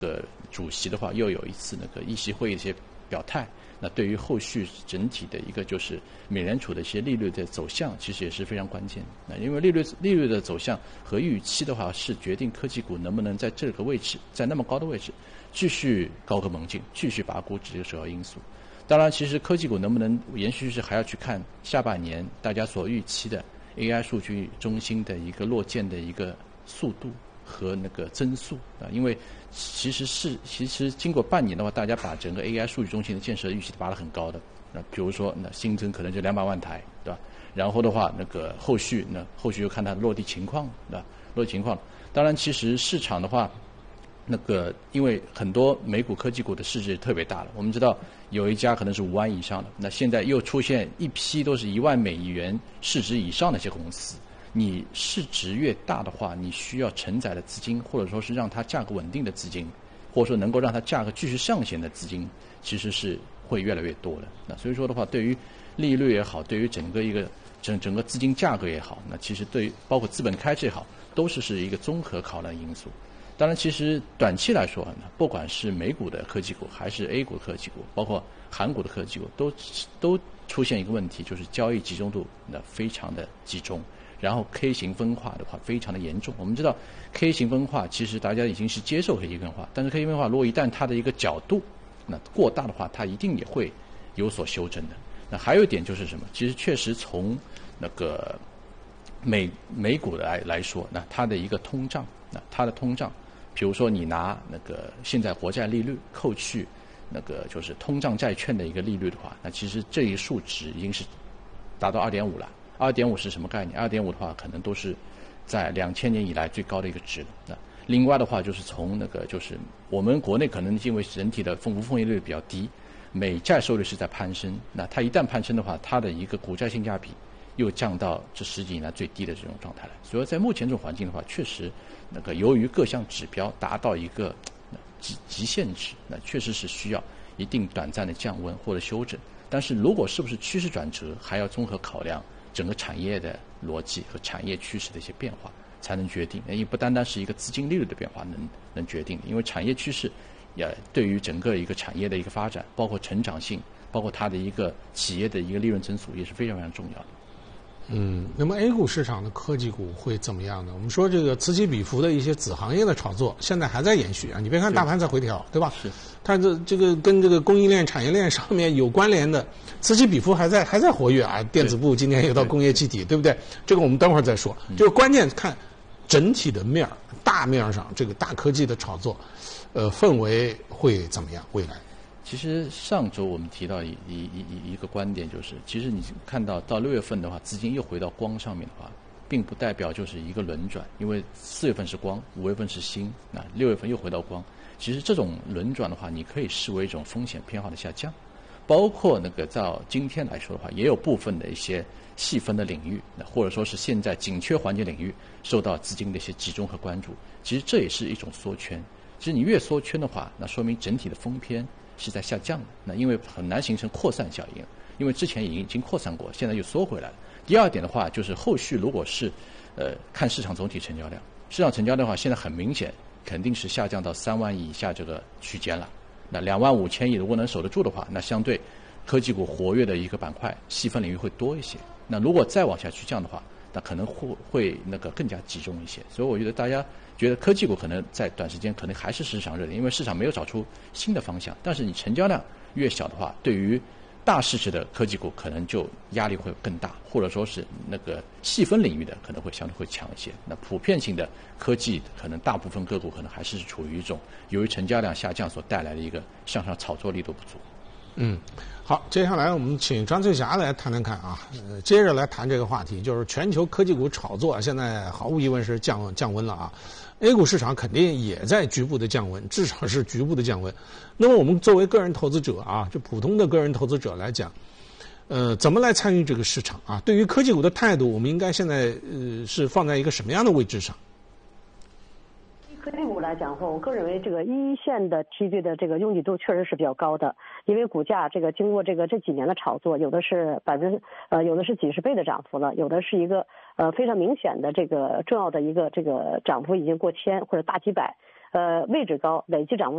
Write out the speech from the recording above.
主席的话又有一次议席会议的一些表态，那对于后续整体的一个就是美联储的一些利率的走向，其实也是非常关键。那因为利率的走向和预期的话，是决定科技股能不能在这个位置，在那么高的位置继续高歌猛进，继续拔估值的首要因素。当然，其实科技股能不能延续是还要去看下半年大家所预期的 AI 数据中心的一个落建的一个速度和增速啊，因为其实经过半年的话，大家把整个 AI 数据中心的建设预期拔得很高的。那比如说新增可能就200万台，对吧？然后的话后续又看它的落地情况，对吧？落地情况。当然，其实市场的话，因为很多美股科技股的市值特别大了，我们知道有一家可能是5万以上的，那现在又出现一批都是1万美元市值以上的一些公司。你市值越大的话，你需要承载的资金，或者说是让它价格稳定的资金，或者说能够让它价格继续上行的资金，其实是会越来越多的。那所以说的话，对于利率也好，对于整个资金价格也好，那其实对于包括资本开支也好，都是一个综合考量因素。当然，其实短期来说呢，不管是美股的科技股，还是 A 股科技股，包括韩股的科技股，都出现一个问题，就是交易集中度非常的集中。然后 K 型分化的话非常的严重。我们知道 K 型分化其实大家已经是接受 K 型分化，但是 K 型分化如果一旦它的一个角度过大的话，它一定也会有所修正的。那还有一点就是什么？其实确实从美股来说，那它的一个通胀，比如说你拿现在国债利率扣去就是通胀债券的一个利率的话，那其实这一数值已经是达到2.5了。2.5是什么概念？2.5的话，可能都是在2000年以来最高的一个值了。那另外的话，就是从就是我们国内可能因为整体的无风险利率比较低，美债收益率是在攀升。那它一旦攀升的话，它的一个股债性价比又降到这10几年来最低的这种状态了。所以在目前这种环境的话，确实由于各项指标达到一个极限值，那确实是需要一定短暂的降温或者修正。但是如果是不是趋势转折，还要综合考量整个产业的逻辑和产业趋势的一些变化才能决定，因为不单单是一个资金利率的变化能决定，因为产业趋势也对于整个一个产业的一个发展，包括成长性，包括它的一个企业的一个利润增速也是非常非常重要的。 那么 A 股市场的科技股会怎么样呢？我们说这个此起彼伏的一些子行业的炒作，现在还在延续啊。你别看大盘在回调，对吧？ 是。 它这个跟这个供应链、产业链上面有关联的，此起彼伏还在活跃啊。电子部今年也到工业气体，对不对？这个我们等会儿再说。就是关键看整体的面儿，大面上这个大科技的炒作，氛围会怎么样？未来？ 其实上周我们提到一个观点，就是其实你看到6月份的话，资金又回到光上面的话，并不代表就是一个轮转，因为4月份是光，5月份是锌，那6月份又回到光。其实这种轮转的话，你可以视为一种风险偏好的下降，包括到今天来说的话，也有部分的一些细分的领域，或者说是现在紧缺环节领域受到资金的一些集中和关注。其实这也是一种缩圈。其实你越缩圈的话，那说明整体的风偏是在下降的。那因为很难形成扩散效应，因为之前已经扩散过，现在又缩回来了。第二点的话，就是后续如果是看市场总体成交量，市场成交量的话，现在很明显肯定是下降到3万亿以下这个区间了。那2万5千亿如果能守得住的话，那相对科技股活跃的一个板块细分领域会多一些。那如果再往下去降的话，那可能会更加集中一些。所以我觉得大家觉得科技股可能在短时间可能还是市场热点，因为市场没有找出新的方向。但是你成交量越小的话，对于大市值的科技股可能就压力会更大，或者说是细分领域的可能会相对会强一些。那普遍性的科技可能大部分个股可能还是处于一种由于成交量下降所带来的一个向上炒作力度不足。 好，接下来我们请张翠霞来谈谈看啊，接着来谈这个话题，就是全球科技股炒作现在毫无疑问是降温了啊。A 股市场肯定也在局部的降温，至少是局部的降温。那么我们作为个人投资者啊，就普通的个人投资者来讲，怎么来参与这个市场啊？对于科技股的态度，我们应该现在是放在一个什么样的位置上？ 科技股来讲的话，我个人认为这个一线的梯队的这个拥挤度确实是比较高的，因为股价经过这几年的炒作，有的是有的是几十倍的涨幅了，有的是一个非常明显的重要的一个涨幅已经过千或者大几百， 位置高，累计掌握